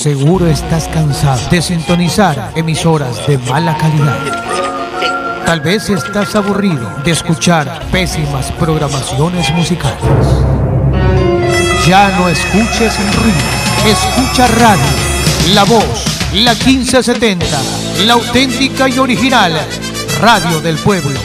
Seguro estás cansado de sintonizar emisoras de mala calidad. Tal vez estás aburrido de escuchar pésimas programaciones musicales. Ya no escuches ruido, escucha radio. La Voz, la 1570, la auténtica y original radio del pueblo.